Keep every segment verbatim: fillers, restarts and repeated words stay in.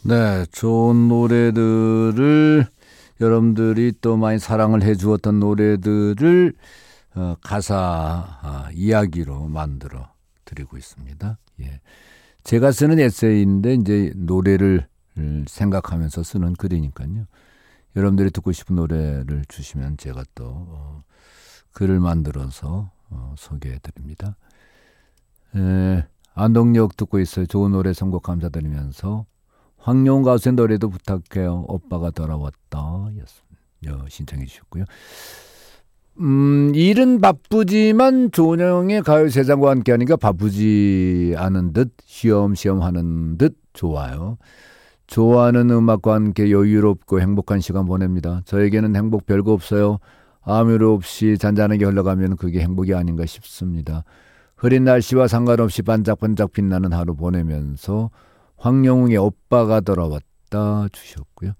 네, 좋은 노래들을 여러분들이 또 많이 사랑을 해주었던 노래들을 어, 가사 아, 이야기로 만들어 드리고 있습니다. 예, 제가 쓰는 에세이인데 이제 노래를 생각하면서 쓰는 글이니까요. 여러분들이 듣고 싶은 노래를 주시면 제가 또 어, 글을 만들어서 어, 소개해 드립니다. 에, 안동역 듣고 있어요. 좋은 노래 선곡 감사드리면서 황룡 가수의 노래도 부탁해요. 오빠가 돌아왔다. 였습니다. 신청해 주셨고요. 음, 일은 바쁘지만 조은영의 가요세상과 함께하니까 바쁘지 않은 듯 쉬엄쉬엄 하는 듯 좋아요. 좋아하는 음악과 함께 여유롭고 행복한 시간 보냅니다. 저에게는 행복 별거 없어요. 아무 일 없이 잔잔하게 흘러가면 그게 행복이 아닌가 싶습니다. 흐린 날씨와 상관없이 반짝반짝 빛나는 하루 보내면서 황영웅의 오빠가 돌아왔다 주셨고요.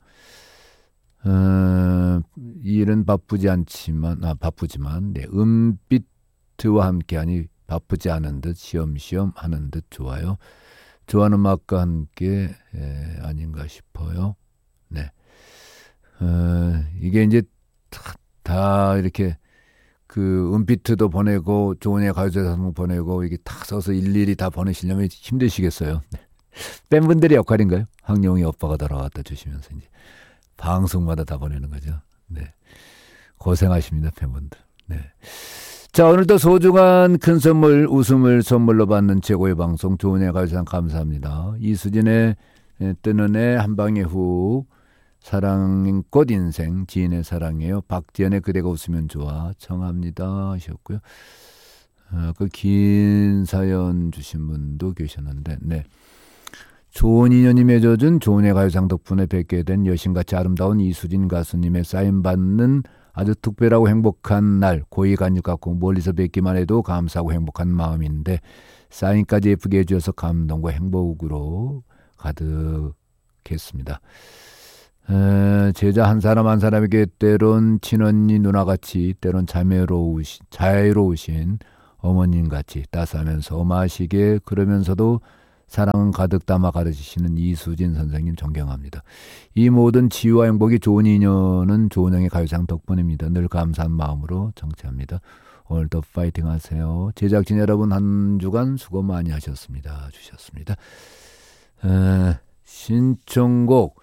어, 일은 바쁘지 않지만 아 바쁘지만 네, 음비트와 함께하니 바쁘지 않은 듯 쉬엄쉬엄 하는 듯 좋아요. 좋아하는 음악과 함께 에, 아닌가 싶어요. 네, 어, 이게 이제 다, 다 이렇게 그 음비트도 보내고 조은의 가요제사도 보내고 이게 다 써서 일일이 다 보내시려면 힘드시겠어요. 네. 팬분들의 역할인가요? 황영웅의 오빠가 돌아왔다 주시면서 이제 방송마다 다 보내는 거죠. 네, 고생하십니다, 팬분들. 네. 자, 오늘도 소중한 큰 선물, 웃음을 선물로 받는 최고의 방송 조은의 가요제상 감사합니다. 이수진의 뜨는 애 한방의 후, 사랑꽃 인생, 지인의 사랑이에요. 박지연의 그대가 웃으면 좋아 청합니다 하셨고요. 아, 그 긴 사연 주신 분도 계셨는데, 네. 좋은 인연이 맺어준 조은의 가요상 덕분에 뵙게 된 여신같이 아름다운 이수진 가수님의 사인받는 아주 특별하고 행복한 날, 고이 간육 같고 멀리서 뵙기만 해도 감사하고 행복한 마음인데 사인까지 예쁘게 해주셔서 감동과 행복으로 가득했습니다. 에, 제자 한 사람 한 사람에게 때론 친언니 누나같이 때론 자매로우신, 자애로우신 어머님같이 따스하면서 어마시게 그러면서도 사랑은 가득 담아 가르치시는 이수진 선생님 존경합니다. 이 모든 지혜와 행복이 좋은 인연은 조은영의 가요상 덕분입니다. 늘 감사한 마음으로 정치합니다. 오늘도 파이팅 하세요. 제작진 여러분 한 주간 수고 많이 하셨습니다. 주셨습니다. 에, 신청곡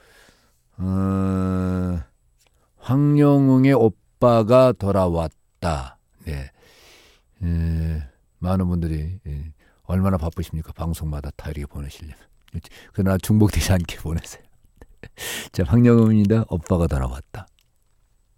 어, 황영웅의 오빠가 돌아왔다. 네. 에, 많은 분들이 예, 얼마나 바쁘십니까? 방송마다 다 이렇게 보내시려면. 그러나 중복되지 않게 보내세요. 자, 황영웅입니다. 오빠가 돌아왔다.